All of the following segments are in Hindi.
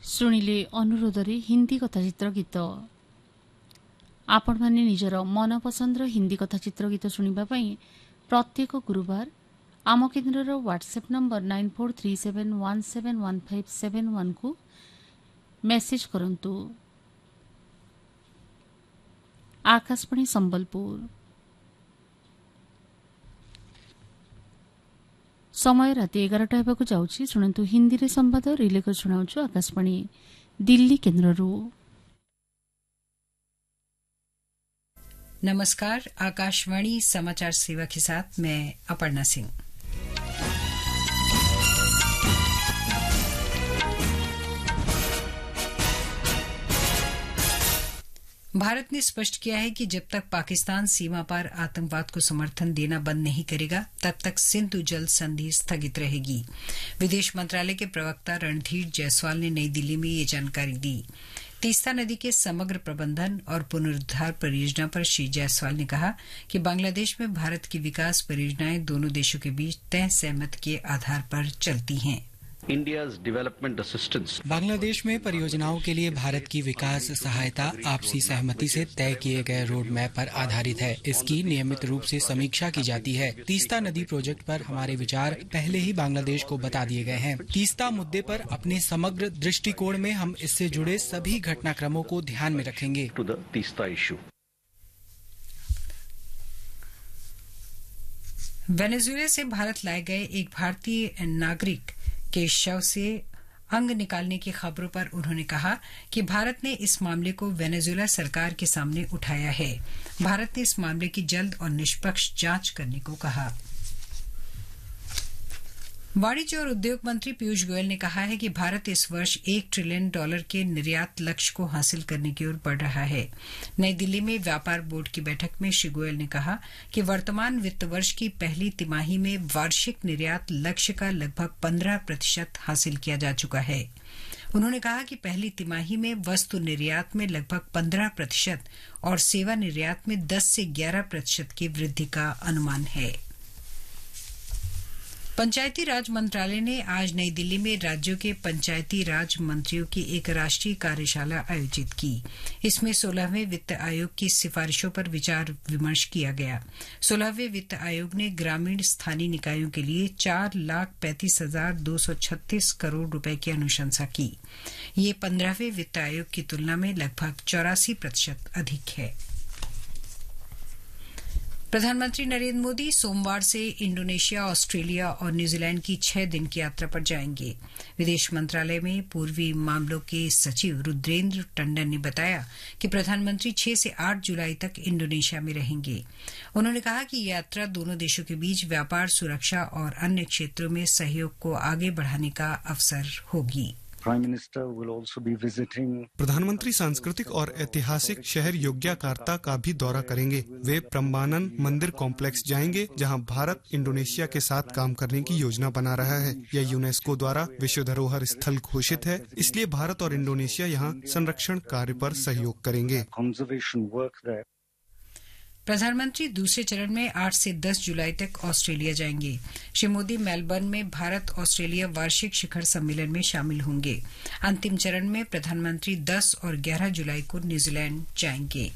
ଶୁଣିଲେ ଅନୁରୋଧରେ ହିନ୍ଦୀ କଥାଚିତ୍ର ଗୀତ। ଆପଣମାନେ ନିଜର ମନପସନ୍ଦର ହିନ୍ଦୀ କଥାଚିତ୍ର ଗୀତ ଶୁଣିବା ପାଇଁ ପ୍ରତ୍ୟେକ ଗୁରୁବାର ଆମ କେନ୍ଦ୍ରର ହ୍ୱାଟ୍ସଆପ୍ ନମ୍ବର 9437171571କୁ ମେସେଜ୍ କରନ୍ତୁ। ଆକାଶବାଣୀ ସମ୍ବଲପୁର। ସମୟ ରାତି 11ଟା ହେବାକୁ ଯାଉଛି। ଶୁଣନ୍ତୁ ହିନ୍ଦୀରେ ସମ୍ବାଦ ରିଲେ କରି ଶୁଣାଉଛୁ ଆକାଶବାଣୀ दिल्ली केंद्ररू। नमस्कार, आकाशवाणी समाचार सेवा के साथ मैं अपर्णा सिंह। भारत ने स्पष्ट किया है कि जब तक पाकिस्तान सीमा पार आतंकवाद को समर्थन देना बंद नहीं करेगा तब तक सिंधु जल संधि स्थगित रहेगी। विदेश मंत्रालय के प्रवक्ता रणधीर जायसवाल ने नई दिल्ली में ये जानकारी दी। तीस्ता नदी के समग्र प्रबंधन और पुनरुद्धार परियोजना पर श्री जायसवाल ने कहा कि बांग्लादेश में भारत की विकास परियोजनाएं दोनों देशों के बीच तय सहमति के आधार पर चलती हैं। बांग्लादेश में परियोजनाओं के लिए भारत की विकास सहायता आपसी सहमति से तय किए गए रोड मैप पर आधारित है। इसकी नियमित रूप से समीक्षा की जाती है। तीस्ता नदी प्रोजेक्ट पर हमारे विचार पहले ही बांग्लादेश को बता दिए गए हैं। तीस्ता मुद्दे पर अपने समग्र दृष्टिकोण में हम इससे जुड़े सभी घटनाक्रमों को ध्यान में रखेंगे। वेनेजुएला से भारत लाए गए एक भारतीय नागरिक के शव से अंग निकालने की खबरों पर उन्होंने कहा कि भारत ने इस मामले को वेनेजुएला सरकार के सामने उठाया है। भारत ने इस मामले की जल्द और निष्पक्ष जांच करने को कहा। वाणिज्य और उद्योग मंत्री पीयूष गोयल ने कहा है कि भारत इस वर्ष $1 ट्रिलियन के निर्यात लक्ष्य को हासिल करने की ओर बढ़ रहा है। नई दिल्ली में व्यापार बोर्ड की बैठक में श्री गोयल ने कहा कि वर्तमान वित्त वर्ष की पहली तिमाही में वार्षिक निर्यात लक्ष्य का लगभग 15% हासिल किया जा चुका है। उन्होंने कहा कि पहली तिमाही में वस्तु निर्यात में लगभग 15% और सेवा निर्यात में 10 से 11% की वृद्धि का अनुमान है। पंचायती राज मंत्रालय ने आज नई दिल्ली में राज्यों के पंचायती राज मंत्रियों की एक राष्ट्रीय कार्यशाला आयोजित की। इसमें 16वें वित्त आयोग की सिफारिशों पर विचार विमर्श किया गया। 16वें वित्त आयोग ने ग्रामीण स्थानीय निकायों के लिए 4,35,236 करोड़ रुपए की अनुशंसा की। ये 15वें वित्त आयोग की तुलना में लगभग 84% अधिक है। प्रधानमंत्री नरेंद्र मोदी सोमवार से इंडोनेशिया, ऑस्ट्रेलिया और न्यूजीलैंड की 6 दिन की यात्रा पर जाएंगे। विदेश मंत्रालय में पूर्वी मामलों के सचिव रुद्रेंद्र टंडन ने बताया कि प्रधानमंत्री 6 से 8 जुलाई तक इंडोनेशिया में रहेंगे। उन्होंने कहा कि ये यात्रा दोनों देशों के बीच व्यापार, सुरक्षा और अन्य क्षेत्रों में सहयोग को आगे बढ़ाने का अवसर होगी। प्रधानमंत्री सांस्कृतिक और ऐतिहासिक शहर योग्याकार्ता का भी दौरा करेंगे। वे प्रम्बानन मंदिर कॉम्प्लेक्स जाएंगे, जहां भारत इंडोनेशिया के साथ काम करने की योजना बना रहा है। यह यूनेस्को द्वारा विश्व धरोहर स्थल घोषित है, इसलिए भारत और इंडोनेशिया यहां संरक्षण कार्य पर सहयोग करेंगे। प्रधानमंत्री दूसरे चरण में 8 से 10 जुलाई तक ऑस्ट्रेलिया जाएंगे। श्री मोदी मेलबर्न में भारत ऑस्ट्रेलिया वार्षिक शिखर सम्मेलन में शामिल होंगे। अंतिम चरण में प्रधानमंत्री 10 और 11 जुलाई को न्यूजीलैंड जाएंगे।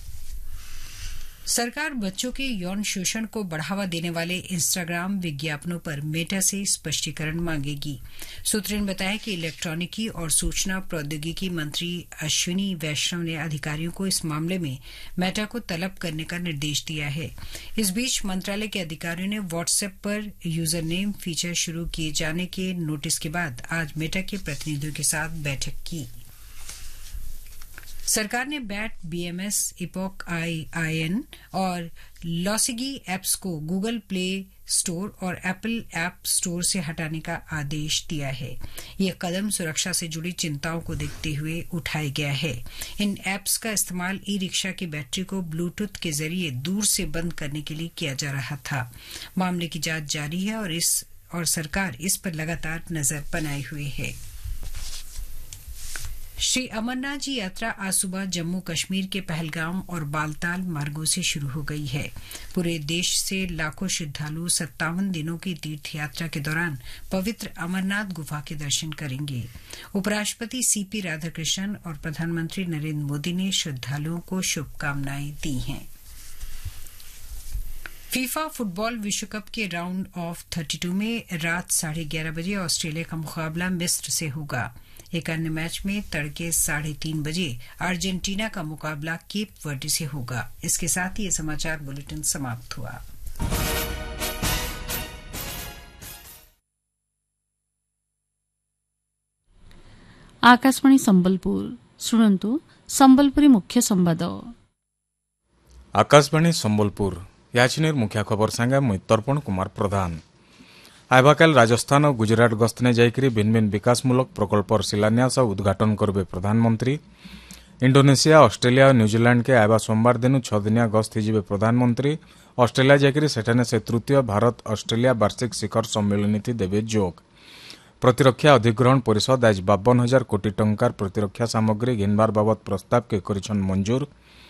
सरकार बच्चों के यौन शोषण को बढ़ावा देने वाले इंस्टाग्राम विज्ञापनों पर मेटा से स्पष्टीकरण मांगेगी। सूत्रों ने बताया कि इलेक्ट्रॉनिकी और सूचना प्रौद्योगिकी मंत्री अश्विनी वैष्णव ने अधिकारियों को इस मामले में मेटा को तलब करने का निर्देश दिया है। इस बीच मंत्रालय के अधिकारियों ने व्हाट्सएप पर यूजर नेम फीचर शुरू किए जाने के नोटिस के बाद आज मेटा के प्रतिनिधियों के साथ बैठक की। सरकार ने बैट, बीएमएस, इपॉक IIN और लॉसिगी ऐप्स को गूगल प्ले स्टोर और एप्पल ऐप स्टोर से हटाने का आदेश दिया है। यह कदम सुरक्षा से जुड़ी चिंताओं को देखते हुए उठाया गया है। इन ऐप्स का इस्तेमाल ई-रिक्शा की बैटरी को ब्लूटूथ के जरिए दूर से बंद करने के लिए किया जा रहा था। मामले की जांच जारी है और सरकार इस पर लगातार नजर बनाए हुए है। श्री अमरनाथ जी यात्रा आज सुबह जम्मू कश्मीर के पहलगाम और बालताल मार्गों से शुरू हो गई है। पूरे देश से लाखों श्रद्धालु 57 दिनों की तीर्थ यात्रा के दौरान पवित्र अमरनाथ गुफा के दर्शन करेंगे। उपराष्ट्रपति सीपी राधाकृष्णन और प्रधानमंत्री नरेंद्र मोदी ने श्रद्धालुओं को शुभकामनाएं दी हैं। फीफा फुटबॉल विश्व कप के राउंड ऑफ 32 में रात 11:30 बजे ऑस्ट्रेलिया का मुकाबला मिस्र से होगा। एक अन्य मैच में तड़के 3:30 बजे अर्जेंटीना का मुकाबला केप वर्डे से होगा। इसके साथ ही ये समाचार बुलेटिन समाप्त हुआ। आकाशवाणी संबलपुर शुणन्तु संबलपुरी मुख्य संवाद। आकाशवाणी संबलपुर याचिनेर मुख्य खबर संगे मुई तर्पण कुमार प्रधान। आइबाकाल राजस्थान और गुजरात गस्त ने जाइकरी भिन्न भिन्न विकासमूलक प्रकल्पर शिलान्यास और उद्घाटन करबे प्रधानमंत्री। इंडोनेशिया, ऑस्ट्रेलिया और न्यूजीलैंड के आइबा सोमवार दिन 6 दिनिया गस्त हिजिबे प्रधानमंत्री। ऑस्ट्रेलिया जाइकरी सेठाने से तृतीय भारत ऑस्ट्रेलिया वार्षिक शिखर सम्मेलन थी देवे जोग। प्रतिरक्षा अधिग्रहण परिषद आज 52,000 कोटी टंकार प्रतिरक्षा सामग्री घिनबार बाबद प्रस्ताव के करिछन मंजूर।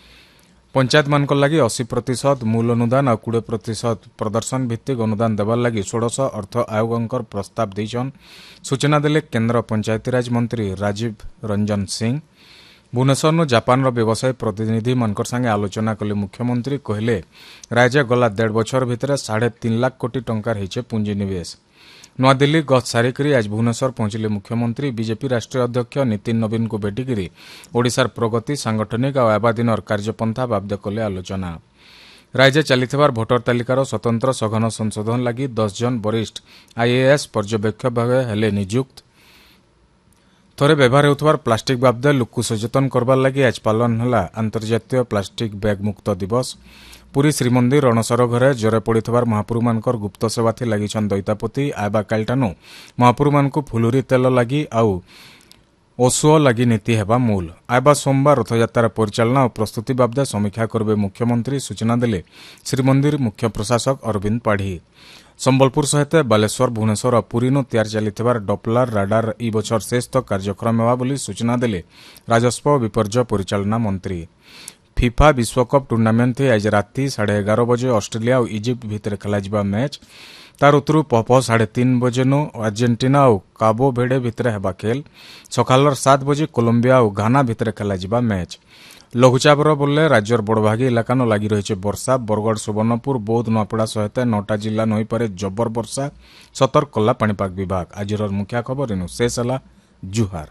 पंचायत मानक लगी 80% मूल अनुदान और 20% प्रदर्शन भित्तिक अनुदान देवार लगी 16 अर्थ आयोगंकर प्रस्ताव देछन। सूचना देले केन्द्र पंचायतीराज मंत्री राजीव रंजन सिंह। भुवनेश्वर जापान व्यवसाय प्रतिनिधि मानकर संगे आलोचना कले मुख्यमंत्री कहले राज्य गला 1.5 वर्ष भितर 3.5 लाख कोटी टंकार होइछे पुंजीनिवेश। नूआदिल्ली गस्त सारिकरी आज भुवनेश्वर पहुंचले मुख्यमंत्री। बीजेपी राष्ट्रीय अध्यक्ष नितिन नवीन को भेटिकी ओडिशार प्रगति सांगठनिक और आबादिनर कार्यपंथा बाबदे कले आलोचना। राज्य चलिथिबार भोटर तालिकार स्वतंत्र सघन संशोधन लगी 10 जन वरिष्ठ आईएएस पर्यवेक्षक भाव हेले नियुक्त। थोड़े व्यवहार होउथबार प्लास्टिक बाबदे लोक सचेतन करबार लगी आज पालन होला अंतर्जातीय प्लास्टिक बैग मुक्त दिवस। पुरी श्रीमंदिर रणसर घरे जरे पड़िथबार महाप्रभु मानकर गुप्त सेवा थी लागिछन दैतापति। आइबा कालटानु महाप्रभु मानकु फुलुरी तेल लगी आउ ओसुओ लगी नीति हेबा मूल। आइबा सोमवार रथयात्रा परिचालना और प्रस्तुति बाबदे समीक्षा करबे मुख्यमंत्री। सूचना देले श्रीमंदिर मुख्य प्रशासक अरविंद पाढ़ी। संबलपुर सहित बालेश्वर, भुवनेश्वर और पुरी नु तैयार चलिथिबार डॉपलर राडार ई बछर शेष तक कार्यक्रम हेबा बोली सूचना देले राजस्व विपर्यय परिचालना मंत्री। फीफा विश्वकप टूर्नामेंट थी आज राति 11:30 बजे ऑस्ट्रेलिया और इजिप्ट भितर खेला मैच। तार उत्तरू पह 3:30 बजे नु अर्जेंटीना और काबो भेडे भितर हेबा खेल। सकालर 7 बजे कोलंबिया और घाना भितर खेला मैच। लघुचापर बोले राज्यर बड़भागी इलाका न लगी रही वर्षा। बरगढ़, सुवर्णपुर, बौद्ध, नूआपड़ा सहित 9टा जिला नई पर जबर वर्षा सतर्क कला पाणीपाग विभाग। आज मुख्य खबर इनु शेष होला। जुहार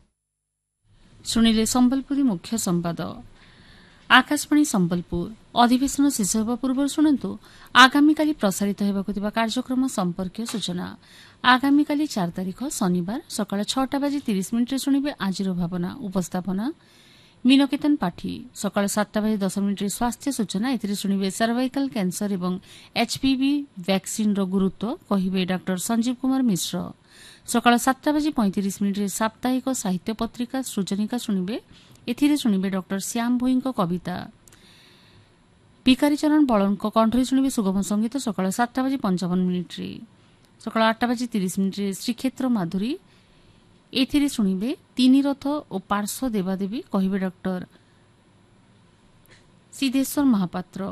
शुणिले संबलपुरी मुख्य संवाद। आकाशवाणी संबलपुर अधिवेशन शेष होगा पूर्व शुणु आगामीकाली प्रसारित होगा कार्यक्रम संपर्क सूचना। आगामीकाली 4 तारिख शनिवार सकाळ 6:30 शुणिबे आजिर भावना उपस्थापना मीनकेतन पाठी। सकाळ 7:10 स्वास्थ्य सूचना एथिरे शुणिबे सर्वाइकल कैंसर एवं एचपीवी वैक्सीन रो गुरुत्व कहिबे डॉक्टर संजीव कुमार मिश्र। सकाळ 7:35 साप्ताहिक साहित्य पत्रिका सृजनिका शुणिबे एथिरे शुणिबे डॉक्टर श्याम भोई कविता। भिखारी चरण बळंक कंठरी शुणिबे सुगम संगीत। सकाळ 7:55 सकाळ 8:30 श्रीक्षेत्र माधुरी एथिरे शुणिबे 3 रथ और पार्श्व देवादेवी कहिबे डॉक्टर सिद्धेश्वर महापात्र।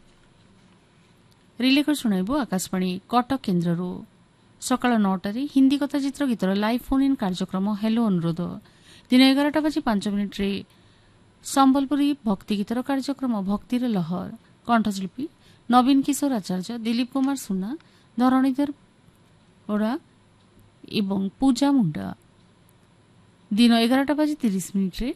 रिले कर शुणाइबो आकाशवाणी कटक केन्द्ररू। सकाळ 9टारे हिंदी कथा चित्र गीतर लाइव फोन इन कार्यक्रम हेलो अनुरोध। दिन 11:05 संबलपुरी भक्ति गीतर कार्यक्रम भक्तिर लहर। कंठशिल्पी नवीन किशोर आचार्य, दिलीप कुमार सुना, धरणीधर ओड़ा एवं पूजा मुंडा। दिन 11:30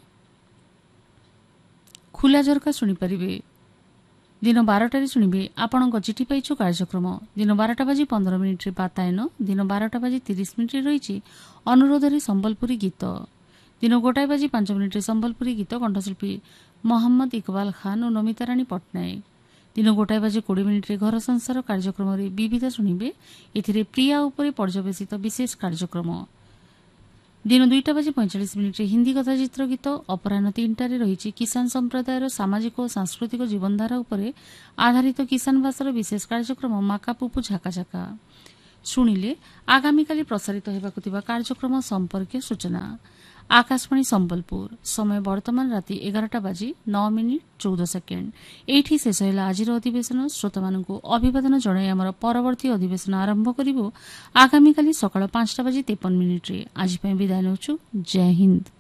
खुला झरका शुणिपारे। दिन 12टारे शुणिबे आपण चिठी पाइछु कार्यक्रम। दिन 12:15 बातायन। दिन 12:30 रही अनुरोधरे संबलपुरी गीत। दिन 1:05 संबलपुरी गीत कंठशिल्पी मोहम्मद इकबाल खान और नमिता राणी पट्टनायक। दिन 1:20 घर संसार कार्यक्रम विविध शुणिबे एथिरे प्रिया उपरे पर्यवेसित विशेष कार्यक्रम। दिन 2:45 हिंदी कथा चित्र गीत। अपराह 3टारे रही किसान संप्रदायर सामाजिक और सांस्कृतिक जीवनधारा उपरे आधारित किसान भाषार विशेष कार्यक्रम माकापुपु झाकाझाका। शुणिले आगामीकाली प्रसारित होगा कार्यक्रम संपर्क सूचना। आकाशवाणी संबलपुर समय वर्तमान राति 11टा बाजी 9 मिनिट 14 सेकेंड एठी शेष होला आजिर अधिवेशन श्रोता मानकु अभिवादन जणाई आमर परवर्ती अधिवेशन आरंभ करिबो आगामी काली सकाळ 5टा बाजी 53 मिनिट रे आज पय विदाय नउछु जय हिंद।